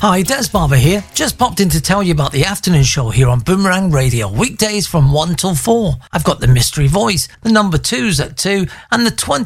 Hi, Des Barber here. Just popped in to tell you about the afternoon show here on Boomerang Radio, weekdays from 1 till 4. I've got the Mystery Voice, the number 2s at 2, and the 20